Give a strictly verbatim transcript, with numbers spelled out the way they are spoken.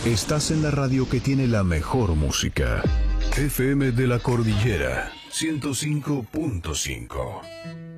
Estás en la radio que tiene la mejor música. F M de la Cordillera, ciento cinco punto cinco.